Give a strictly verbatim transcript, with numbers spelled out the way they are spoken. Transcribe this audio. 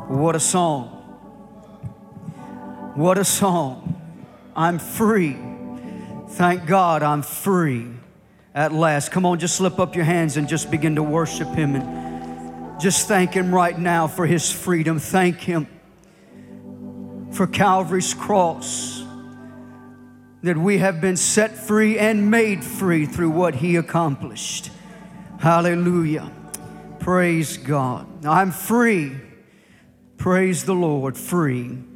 What a song. What a song. I'm free. Thank God I'm free at last. Come on, just slip up your hands and just begin to worship Him and just thank Him right now for His freedom. Thank Him for Calvary's cross, that we have been set free and made free through what He accomplished. Hallelujah. Praise God. I'm free. Praise the Lord, free.